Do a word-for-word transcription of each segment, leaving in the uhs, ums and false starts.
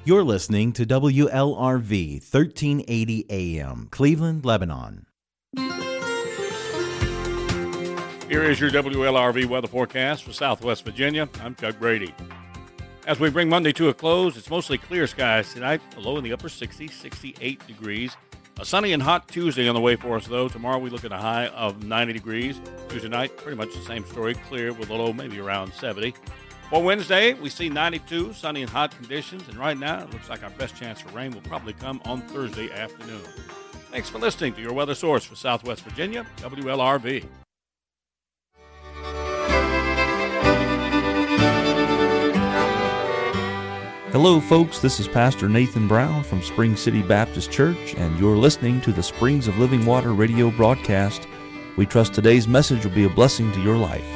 You're listening to W L R V thirteen eighty A M, Cleveland, Lebanon. Here is your W L R V weather forecast for Southwest Virginia. I'm Chuck Brady. As we bring Monday to a close, it's mostly clear skies tonight, a low in the upper sixties, sixty-eight degrees. A sunny and hot Tuesday on the way for us, though. Tomorrow we look at a high of ninety degrees. Tuesday night, pretty much the same story, clear with a low maybe around seventy. For Wednesday, we see ninety-two, sunny and hot conditions, and right now it looks like our best chance for rain will probably come on Thursday afternoon. Thanks for listening to your weather source for Southwest Virginia, W L R V. Hello, folks. This is Pastor Nathan Brown from Spring City Baptist Church, and you're listening to the Springs of Living Water radio broadcast. We trust today's message will be a blessing to your life.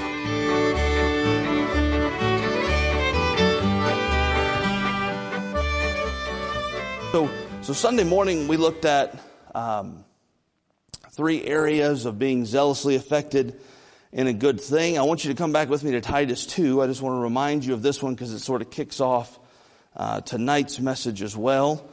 So, so Sunday morning we looked at um, three areas of being zealously affected in a good thing. I want you to come back with me to Titus two. I just want to remind you of this one because it sort of kicks off uh, tonight's message as well.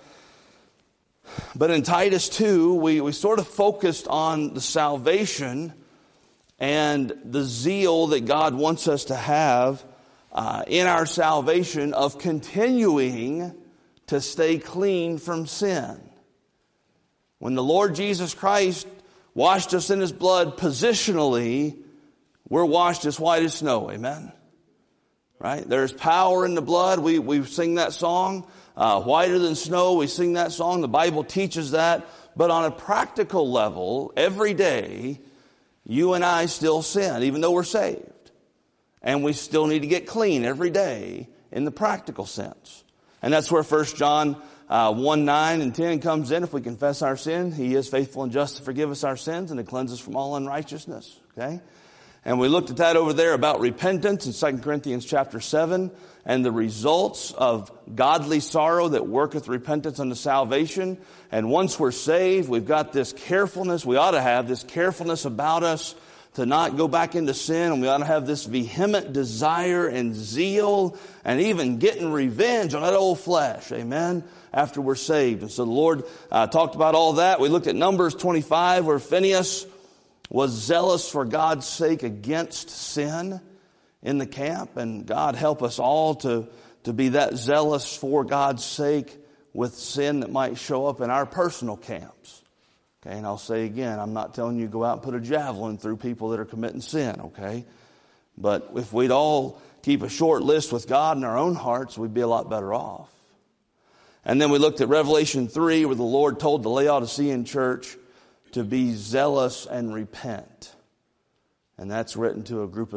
But in Titus two, we, we sort of focused on the salvation and the zeal that God wants us to have uh, in our salvation of continuing to stay clean from sin. When the Lord Jesus Christ washed us in His blood positionally, we're washed as white as snow. Amen? Right? There's power in the blood. We, we sing that song. Uh, whiter than snow, we sing that song. The Bible teaches that. But on a practical level, every day, you and I still sin, even though we're saved. And we still need to get clean every day in the practical sense. And that's where First John uh, one, nine and ten comes in. If we confess our sin, He is faithful and just to forgive us our sins and to cleanse us from all unrighteousness. Okay? And we looked at that over there about repentance in Second Corinthians chapter seven and the results of godly sorrow that worketh repentance unto salvation. And once we're saved, we've got this carefulness. We ought to have this carefulness about us to not go back into sin, and we ought to have this vehement desire and zeal and even getting revenge on that old flesh, amen, after we're saved. And so the Lord uh, talked about all that. We looked at Numbers twenty-five, where Phinehas was zealous for God's sake against sin in the camp, and God help us all to, to be that zealous for God's sake with sin that might show up in our personal camps. Okay, and I'll say again, I'm not telling you to go out and put a javelin through people that are committing sin, okay? But if we'd all keep a short list with God in our own hearts, we'd be a lot better off. And then we looked at Revelation three, where the Lord told the Laodicean church to be zealous and repent. And that's written to a group of